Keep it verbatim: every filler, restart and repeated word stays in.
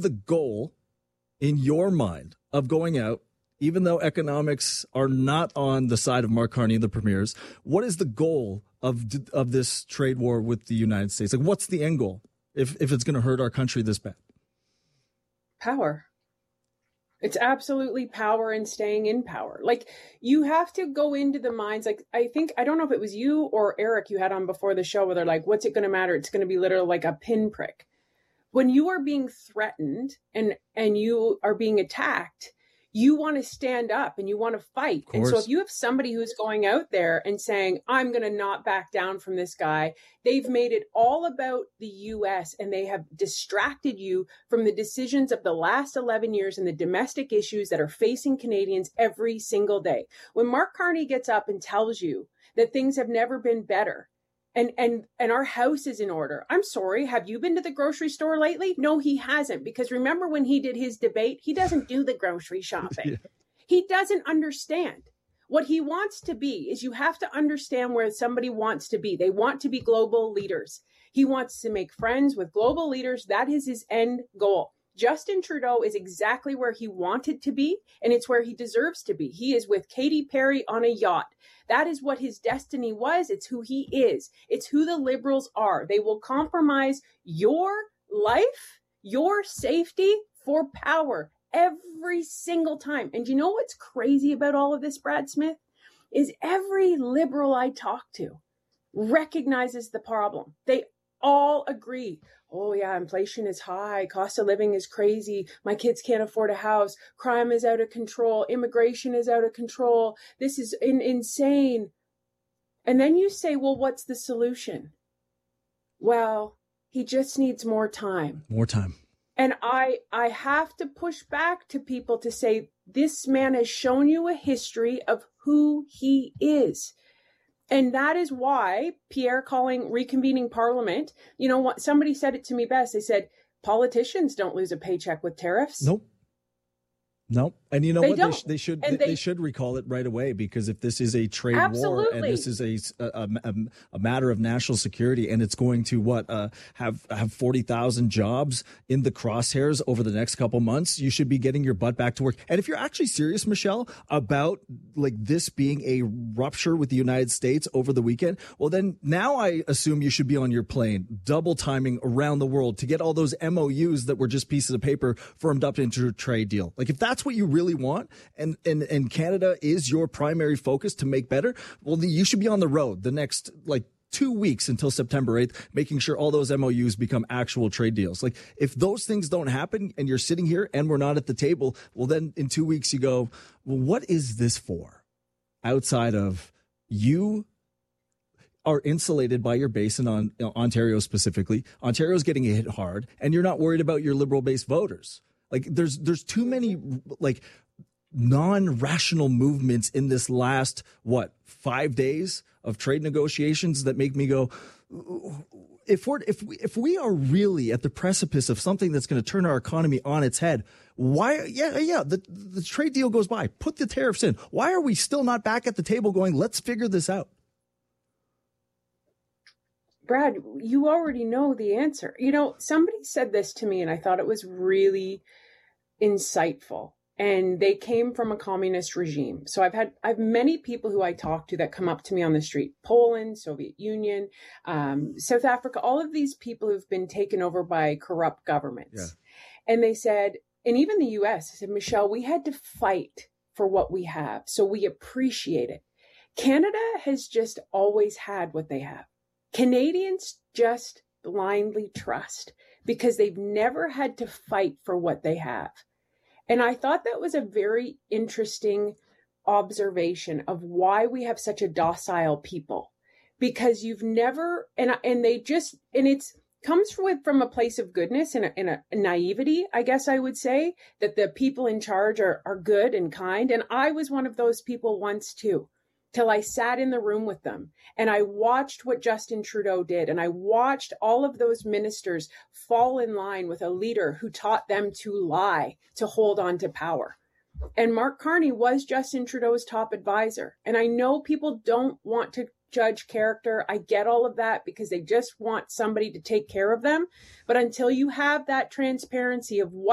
the goal in your mind of going out, even though economics are not on the side of Mark Carney and the premiers? What is the goal of of this trade war with the United States? Like, what's the end goal if, if it's going to hurt our country this bad? Power. It's absolutely power and staying in power. Like, you have to go into the minds. Like, I think, I don't know if it was you or Eric you had on before the show where they're like, what's it going to matter? It's going to be literally like a pinprick. When you are being threatened and, and you are being attacked, you want to stand up and you want to fight. And so if you have somebody who's going out there and saying, I'm going to not back down from this guy, they've made it all about the U S and they have distracted you from the decisions of the last eleven years and the domestic issues that are facing Canadians every single day. When Mark Carney gets up and tells you that things have never been better, And and and our house is in order. I'm sorry, have you been to the grocery store lately? No, he hasn't. Because remember when he did his debate, he doesn't do the grocery shopping. Yeah. He doesn't understand. What he wants to be is you have to understand where somebody wants to be. They want to be global leaders. He wants to make friends with global leaders. That is his end goal. Justin Trudeau is exactly where he wanted to be, and it's where he deserves to be. He is with Katy Perry on a yacht. That is what his destiny was. It's who he is. It's who the Liberals are. They will compromise your life, your safety for power every single time. And you know what's crazy about all of this, Brad Smith, is every Liberal I talk to recognizes the problem. They all agree. Oh yeah, inflation is high. Cost of living is crazy. My kids can't afford a house. Crime is out of control. Immigration is out of control. This is in- insane. And then you say, well, what's the solution? Well, he just needs more time. More time. And I, I have to push back to people to say, this man has shown you a history of who he is. And that is why Pierre calling reconvening Parliament, you know what, somebody said it to me best. They said, politicians don't lose a paycheck with tariffs. Nope. Nope. And you know they what? Don't. They, sh- they should and they, they, they should recall it right away, because if this is a trade absolutely. war and this is a, a, a, a matter of national security, and it's going to what uh, have have forty thousand jobs in the crosshairs over the next couple months, you should be getting your butt back to work. And if you're actually serious, Michelle, about like this being a rupture with the United States over the weekend, well, then now I assume you should be on your plane, double timing around the world to get all those M O Us that were just pieces of paper firmed up into a trade deal. Like, if that's what you really want, and, and, and Canada is your primary focus to make better, well, then you should be on the road the next, like, two weeks until September eighth, making sure all those M O Us become actual trade deals. Like, if those things don't happen and you're sitting here and we're not at the table, well, then in two weeks you go, well, what is this for? Outside of you are insulated by your base in on, Ontario specifically. Ontario's getting hit hard, and you're not worried about your Liberal-based voters. Like, there's there's too many, like, non-rational movements in this last, what, five days of trade negotiations that make me go, if we're if we, if we are really at the precipice of something that's going to turn our economy on its head, why? Yeah, yeah, the the trade deal goes by. Put the tariffs in. Why are we still not back at the table going, let's figure this out? Brad, you already know the answer. You know, somebody said this to me and I thought it was really insightful. And they came from a communist regime. So I've had I've many people who I talk to that come up to me on the street. Poland, Soviet Union, um, South Africa, all of these people who've been taken over by corrupt governments. Yeah. And they said, and even the U S, I said, Michelle, we had to fight for what we have. So we appreciate it. Canada has just always had what they have. Canadians just blindly trust because they've never had to fight for what they have. And I thought that was a very interesting observation of why we have such a docile people, because you've never, and and they just, and it's comes from, from a place of goodness and a, and a naivety, I guess I would say, that the people in charge are, are good and kind. And I was one of those people once too, till I sat in the room with them and I watched what Justin Trudeau did. And I watched all of those ministers fall in line with a leader who taught them to lie, to hold on to power. And Mark Carney was Justin Trudeau's top advisor. And I know people don't want to judge character. I get all of that because they just want somebody to take care of them. But until you have that transparency of what